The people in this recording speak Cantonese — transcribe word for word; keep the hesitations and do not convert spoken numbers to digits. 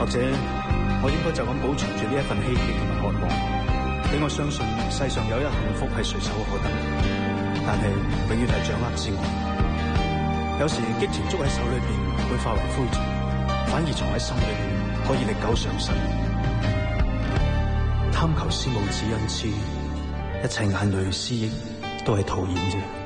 或者我應該就咁保存住呢一份希冀同埋渴望，俾我相信世上有一幸福係隨手可得，但係永遠係掌握之外。有時激情捉喺手裏邊會化為灰燼，反而藏喺心裏邊可以歷久常新。貪求思慕只因痴，一切眼淚思憶都係徒然啫。